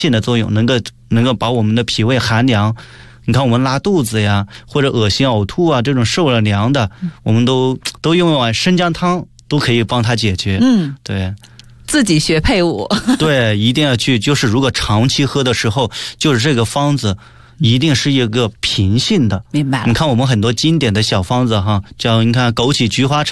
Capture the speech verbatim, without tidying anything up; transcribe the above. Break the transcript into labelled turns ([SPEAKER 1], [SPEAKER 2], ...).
[SPEAKER 1] 性的作用，能够能够把我们的脾胃寒凉。你看我们拉肚子呀，或者恶心呕吐啊，这种受了凉的，我们都都用一碗生姜汤都可以帮它解决。
[SPEAKER 2] 嗯，
[SPEAKER 1] 对。
[SPEAKER 2] 自己学配伍。
[SPEAKER 1] 对，一定要去，就是如果长期喝的时候，就是这个方子一定是一个平性的。
[SPEAKER 2] 明白了。
[SPEAKER 1] 你看我们很多经典的小方子哈，叫你看枸杞菊花茶。